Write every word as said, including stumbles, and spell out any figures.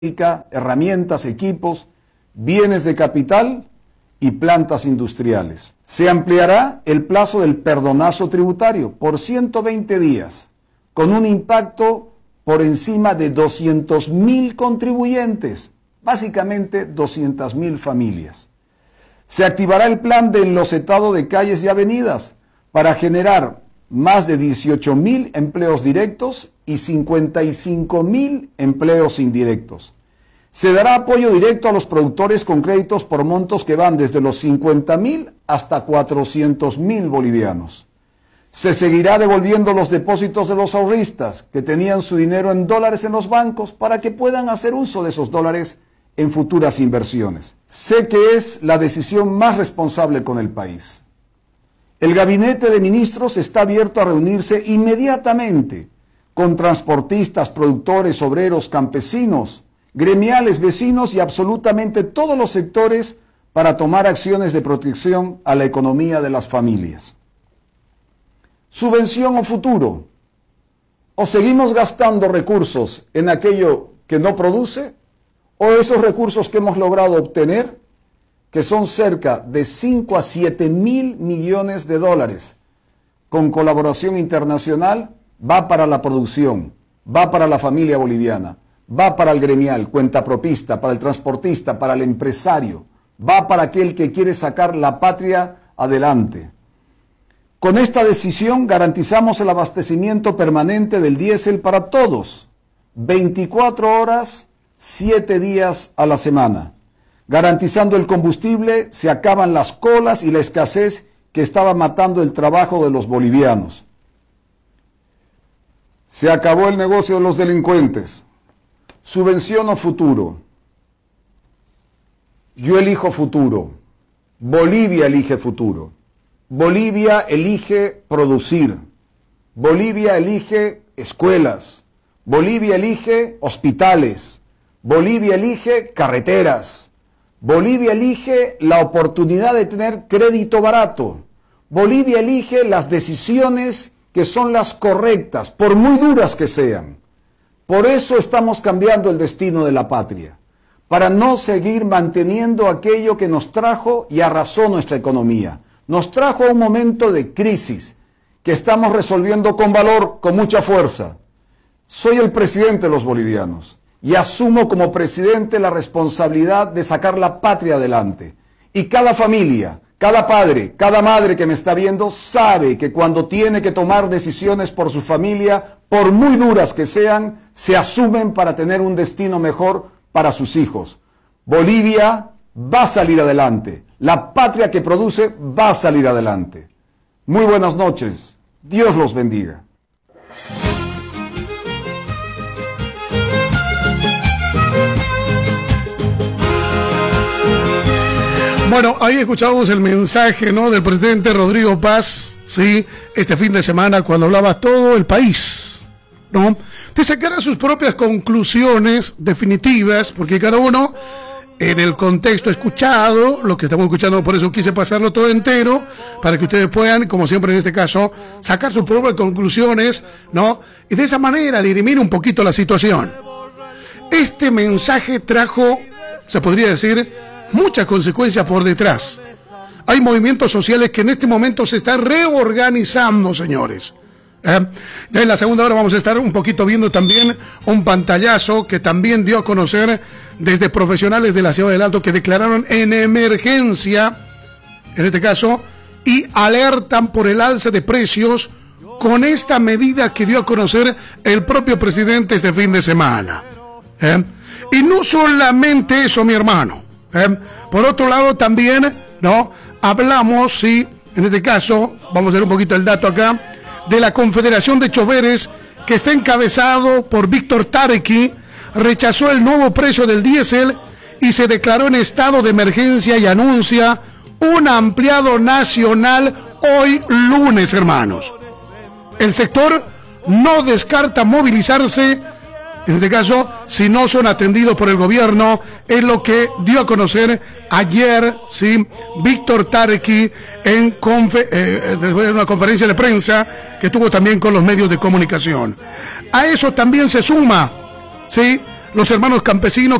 herramientas, equipos, bienes de capital y plantas industriales. Se ampliará el plazo del perdonazo tributario por ciento veinte días, con un impacto por encima de doscientos mil contribuyentes, básicamente doscientas mil familias. Se activará el plan de enlocetado de calles y avenidas para generar más de dieciocho mil empleos directos y cincuenta y cinco mil empleos indirectos. Se dará apoyo directo a los productores con créditos por montos que van desde los cincuenta mil hasta cuatrocientos mil bolivianos. Se seguirá devolviendo los depósitos de los ahorristas que tenían su dinero en dólares en los bancos para que puedan hacer uso de esos dólares en futuras inversiones. Sé que es la decisión más responsable con el país. El gabinete de ministros está abierto a reunirse inmediatamente con transportistas, productores, obreros, campesinos, gremiales, vecinos y absolutamente todos los sectores para tomar acciones de protección a la economía de las familias. Subvención o futuro. O seguimos gastando recursos en aquello que no produce, o esos recursos que hemos logrado obtener, que son cerca de cinco a siete mil millones de dólares, con colaboración internacional, va para la producción, va para la familia boliviana, va para el gremial, cuentapropista, para el transportista, para el empresario, va para aquel que quiere sacar la patria adelante. Con esta decisión garantizamos el abastecimiento permanente del diésel para todos, veinticuatro horas, siete días a la semana. Garantizando el combustible, se acaban las colas y la escasez que estaba matando el trabajo de los bolivianos. Se acabó el negocio de los delincuentes. Subvención o futuro. Yo elijo futuro. Bolivia elige futuro. Bolivia elige producir. Bolivia elige escuelas. Bolivia elige hospitales. Bolivia elige carreteras. Bolivia elige la oportunidad de tener crédito barato. Bolivia elige las decisiones que son las correctas, por muy duras que sean. Por eso estamos cambiando el destino de la patria, para no seguir manteniendo aquello que nos trajo y arrasó nuestra economía. Nos trajo a un momento de crisis que estamos resolviendo con valor, con mucha fuerza. Soy el presidente de los bolivianos y asumo como presidente la responsabilidad de sacar la patria adelante. Y cada familia, cada padre, cada madre que me está viendo sabe que cuando tiene que tomar decisiones por su familia, por muy duras que sean, se asumen para tener un destino mejor para sus hijos. Bolivia va a salir adelante. La patria que produce va a salir adelante. Muy buenas noches. Dios los bendiga. Bueno, ahí escuchamos el mensaje, ¿no?, del presidente Rodrigo Paz, sí, este fin de semana cuando hablaba a todo el país, ¿no? De sacar sus propias conclusiones definitivas, porque cada uno, en el contexto escuchado, lo que estamos escuchando, por eso quise pasarlo todo entero, para que ustedes puedan, como siempre en este caso, sacar sus propias conclusiones, ¿no? Y de esa manera dirimir un poquito la situación. Este mensaje trajo, se podría decir, muchas consecuencias por detrás. Hay movimientos sociales que en este momento se están reorganizando, señores. ¿Eh? Ya en la segunda hora vamos a estar un poquito viendo también un pantallazo que también dio a conocer desde profesionales de la ciudad del Alto que declararon en emergencia, en este caso, y alertan por el alza de precios con esta medida que dio a conocer el propio presidente este fin de semana. ¿Eh? Y no solamente eso, mi hermano. ¿Eh? Por otro lado también, ¿no?, hablamos, sí, en este caso, vamos a ver un poquito el dato acá, de la Confederación de Choferes, que está encabezado por Víctor Tareki, rechazó el nuevo precio del diésel y se declaró en estado de emergencia y anuncia un ampliado nacional hoy lunes, hermanos. El sector no descarta movilizarse, en este caso, si no son atendidos por el gobierno, es lo que dio a conocer ayer, sí, Víctor Tareki en confe eh, después de una conferencia de prensa que tuvo también con los medios de comunicación. A eso también se suma, sí, los hermanos campesinos